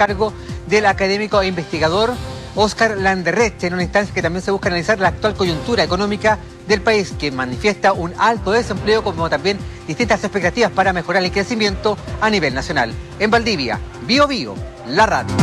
cargo del académico e investigador Óscar Landerreche, en una instancia que también se busca analizar la actual coyuntura económica del país, que manifiesta un alto desempleo, como también distintas expectativas para mejorar el crecimiento a nivel nacional. En Valdivia, Bío Bío, la radio.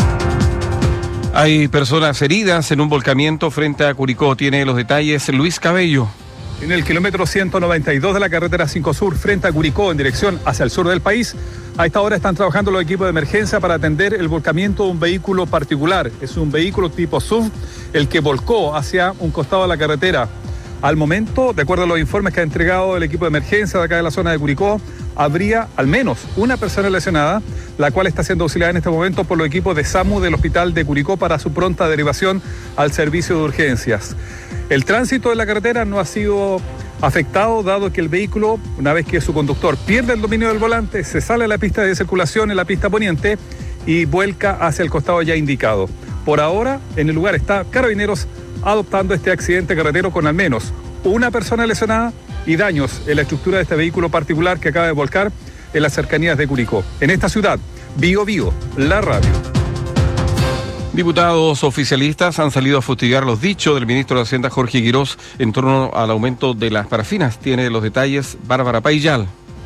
Hay personas heridas en un volcamiento frente a Curicó. Tiene los detalles Luis Cabello. En el kilómetro 192 de la carretera 5 Sur, frente a Curicó, en dirección hacia el sur del país, a esta hora están trabajando los equipos de emergencia para atender el volcamiento de un vehículo particular. Es un vehículo tipo SUV, el que volcó hacia un costado de la carretera. Al momento, de acuerdo a los informes que ha entregado el equipo de emergencia de acá de la zona de Curicó, habría al menos una persona lesionada, la cual está siendo auxiliada en este momento por los equipos de SAMU del hospital de Curicó para su pronta derivación al servicio de urgencias. El tránsito de la carretera no ha sido afectado, dado que el vehículo, una vez que su conductor pierde el dominio del volante, se sale a la pista de circulación en la pista poniente y vuelca hacia el costado ya indicado. Por ahora, en el lugar está Carabineros adoptando este accidente carretero con al menos una persona lesionada y daños en la estructura de este vehículo particular que acaba de volcar en las cercanías de Curicó. En esta ciudad, Bío Bío, la radio. Diputados oficialistas han salido a fustigar los dichos del ministro de Hacienda, Jorge Quirós, en torno al aumento de las parafinas. Tiene los detalles Bárbara Paillal.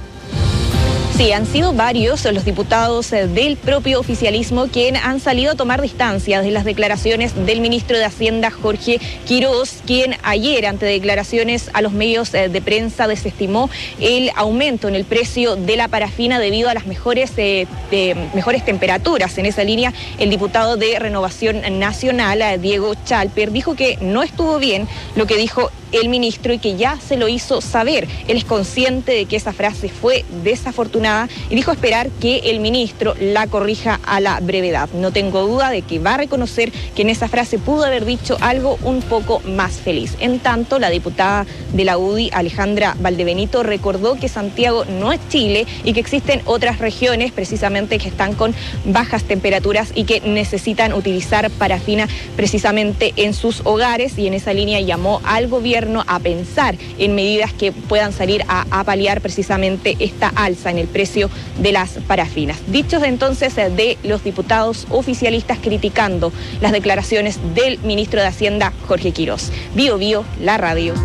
Sí, han sido varios los diputados del propio oficialismo quienes han salido a tomar distancia de las declaraciones del ministro de Hacienda, Jorge Quirós, quien ayer, ante declaraciones a los medios de prensa, desestimó el aumento en el precio de la parafina debido a las mejores temperaturas. En esa línea, el diputado de Renovación Nacional, Diego Chalper, dijo que no estuvo bien lo que dijo el ministro y que ya se lo hizo saber. Él es consciente de que esa frase fue desafortunada y dijo esperar que el ministro la corrija a la brevedad. No tengo duda de que va a reconocer que en esa frase pudo haber dicho algo un poco más feliz. En tanto, la diputada de la UDI, Alejandra Valdebenito, recordó que Santiago no es Chile y que existen otras regiones precisamente que están con bajas temperaturas y que necesitan utilizar parafina precisamente en sus hogares, y en esa línea llamó al gobierno a pensar en medidas que puedan salir a paliar precisamente esta alza en el precio de las parafinas. Dichos entonces de los diputados oficialistas criticando las declaraciones del ministro de Hacienda, Jorge Quirós. Bío Bío, la radio.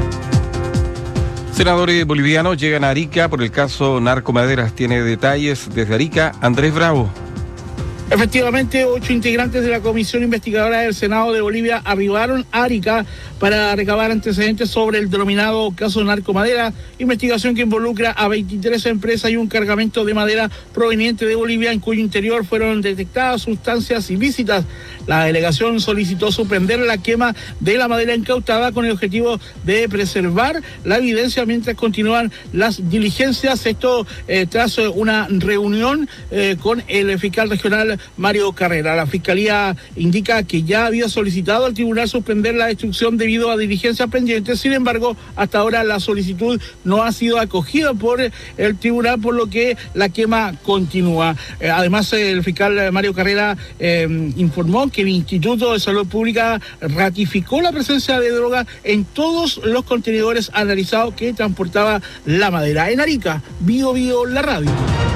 Senadores bolivianos llegan a Arica por el caso Narcomaderas. Tiene detalles desde Arica, Andrés Bravo. Efectivamente, 8 integrantes de la Comisión Investigadora del Senado de Bolivia arribaron a Arica para recabar antecedentes sobre el denominado caso Narcomadera, investigación que involucra a 23 empresas y un cargamento de madera proveniente de Bolivia, en cuyo interior fueron detectadas sustancias ilícitas. La delegación solicitó suspender la quema de la madera incautada con el objetivo de preservar la evidencia mientras continúan las diligencias. Esto tras una reunión con el fiscal regional Mario Carrera. La Fiscalía indica que ya había solicitado al tribunal suspender la destrucción debido a diligencias pendientes. Sin embargo, hasta ahora la solicitud no ha sido acogida por el tribunal, por lo que la quema continúa. Además, el fiscal Mario Carrera informó que el Instituto de Salud Pública ratificó la presencia de droga en todos los contenedores analizados que transportaba la madera. En Arica, Bío Bío, la radio.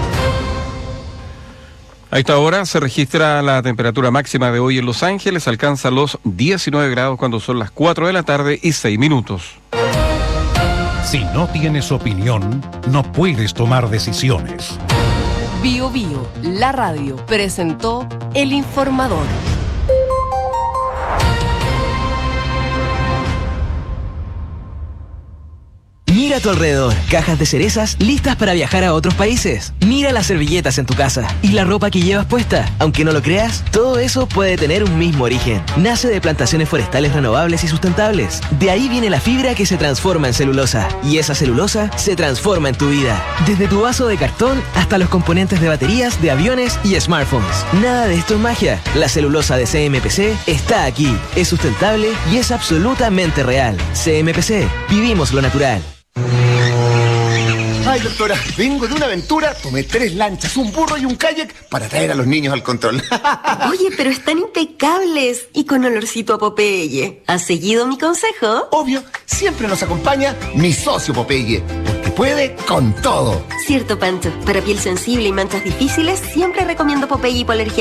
A esta hora se registra la temperatura máxima de hoy en Los Ángeles, alcanza los 19 grados cuando son las 4 de la tarde y 6 minutos. Si no tienes opinión, no puedes tomar decisiones. Bío Bío, la radio, presentó El Informador. Mira a tu alrededor, cajas de cerezas listas para viajar a otros países. Mira las servilletas en tu casa y la ropa que llevas puesta. Aunque no lo creas, todo eso puede tener un mismo origen. Nace de plantaciones forestales renovables y sustentables. De ahí viene la fibra que se transforma en celulosa. Y esa celulosa se transforma en tu vida. Desde tu vaso de cartón hasta los componentes de baterías, de aviones y smartphones. Nada de esto es magia. La celulosa de CMPC está aquí. Es sustentable y es absolutamente real. CMPC, vivimos lo natural. Ay, doctora, vengo de una aventura, tomé 3 lanchas, un burro y un kayak para traer a los niños al control. Oye, pero están impecables y con olorcito a Popeye. ¿Has seguido mi consejo? Obvio, siempre nos acompaña mi socio Popeye, porque puede con todo. Cierto, Pancho, para piel sensible y manchas difíciles, siempre recomiendo Popeye Hipoalergénico.